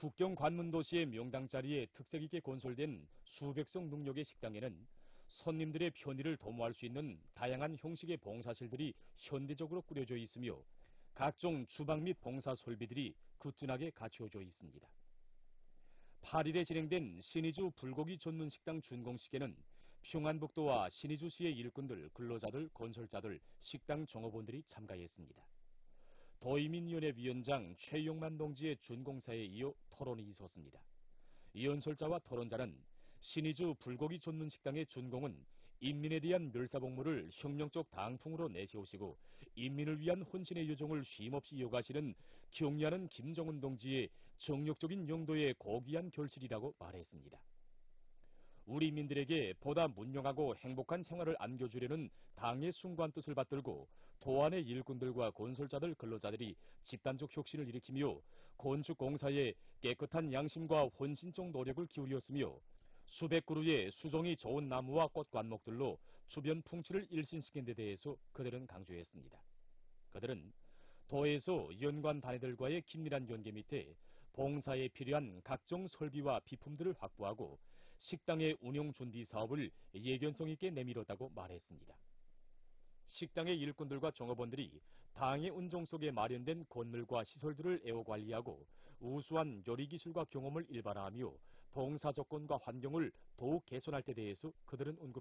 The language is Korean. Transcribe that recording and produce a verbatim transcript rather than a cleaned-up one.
국경 관문 도시의 명당 자리에 특색 있게 건설된 수백석 능력의 식당에는 손님들의 편의를 도모할 수 있는 다양한 형식의 봉사실들이 현대적으로 꾸려져 있으며 각종 주방 및 봉사 설비들이 그튼하게 갖추어져 있습니다. 팔 일에 진행된 신의주 불고기 전문 식당 준공식에는 평안북도와 신의주시의 일꾼들, 근로자들, 건설자들, 식당 종업원들이 참가했습니다. 도의민위원회 위원장 최용만 동지의 준공사에 이어 토론이 있었습니다. 연설자와 토론자는 신의주 불고기 전문 식당의 준공은 인민에 대한 멸사복무를 혁명적 당풍으로 내세우시고 인민을 위한 혼신의 요정을 쉼없이 이어가시는 경리하는 김정은 동지의 정력적인 용도의 고귀한 결실이라고 말했습니다. 우리 민들에게 보다 문명하고 행복한 생활을 안겨주려는 당의 숭고한 뜻을 받들고 도안의 일꾼들과 건설자들 근로자들이 집단적 혁신을 일으키며 건축공사에 깨끗한 양심과 혼신적 노력을 기울였으며 수백 그루의 수종이 좋은 나무와 꽃관목들로 주변 풍치를 일신시킨 데 대해서 그들은 강조했습니다. 그들은 도에서 연관 단위들과의 긴밀한 연계 밑에 봉사에 필요한 각종 설비와 비품들을 확보하고 식당의 운영 준비 사업을 예견성 있게 내밀었다고 말했습니다. 식당의 일꾼들과 종업원들이 당의 운종 속에 마련된 건물과 시설들을 애워 관리하고 우수한 요리 기술과 경험을 일반화하며 봉사 조건과 환경을 더욱 개선할 때 대해서 그들은 언급했습니다.